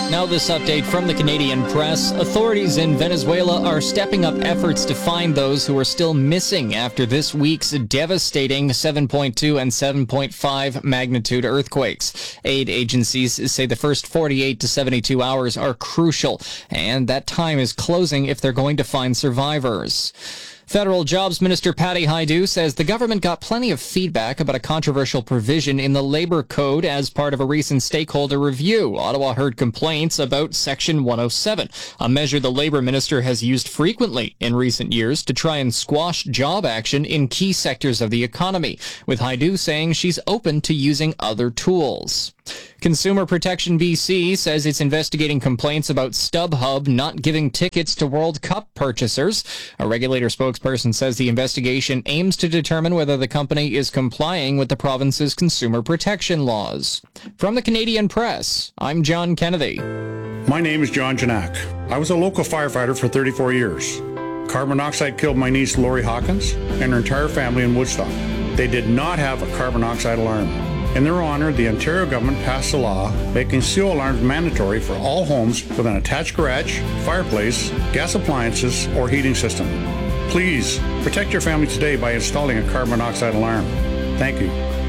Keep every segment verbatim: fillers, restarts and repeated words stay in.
Now this update from the Canadian Press. Authorities in Venezuela are stepping up efforts to find those who are still missing after this week's devastating seven point two and seven point five magnitude earthquakes. Aid agencies say the first forty-eight to seventy-two hours are crucial, and that time is closing if they're going to find survivors. Federal Jobs Minister Patty Hajdu says the government got plenty of feedback about a controversial provision in the Labor Code as part of a recent stakeholder review. Ottawa heard complaints about Section one oh seven, a measure the Labor Minister has used frequently in recent years to try and squash job action in key sectors of the economy, with Hajdu saying she's open to using other tools. Consumer Protection B C says it's investigating complaints about StubHub not giving tickets to World Cup purchasers. A regulator spokesperson says the investigation aims to determine whether the company is complying with the province's consumer protection laws. From the Canadian Press, I'm John Kennedy. My name is John Janak. I was a local firefighter for thirty-four years. Carbon monoxide killed my niece Lori Hawkins and her entire family in Woodstock. They did not have a carbon monoxide alarm. In their honor, the Ontario government passed a law making C O alarms mandatory for all homes with an attached garage, fireplace, gas appliances, or heating system. Please, protect your family today by installing a carbon monoxide alarm. Thank you.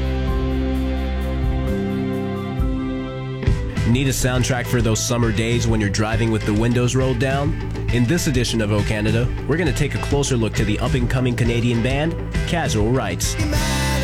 Need a soundtrack for those summer days when you're driving with the windows rolled down? In this edition of O Canada, we're going to take a closer look to the up-and-coming Canadian band, Casual Rights.